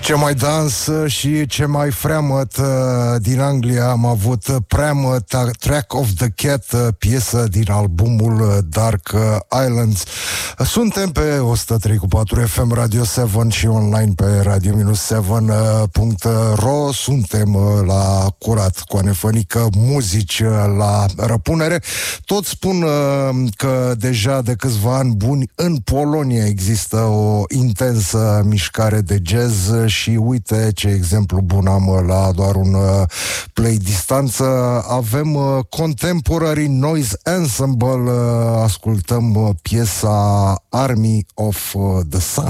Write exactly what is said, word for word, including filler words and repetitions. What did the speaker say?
Ce mai dans și ce mai freamăt din Anglia am avut Preamăt, Track of the Cat, piesă din albumul Dark Islands. Suntem pe o sută trei virgulă patru F M Radio șapte și online pe radio șapte punct ro. Suntem la curat, coanefănică, muzici la răpunere. Toți spun că deja de câțiva ani buni în Polonia există o intensă mișcare de jazz și uite ce exemplu bun am la doar un play distanță. Avem Contemporary Noise Ensemble, ascultăm piesa Army of the Sun.